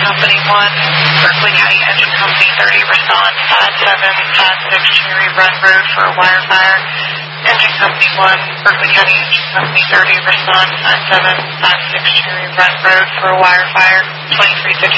Company 1, Berkeley County Engine Company 30, respond 5756 Cherry Run Road for a wire fire. Engine Company 1, Berkeley County Engine Company 30, respond 5756 Cherry Run Road for a wire fire. 2350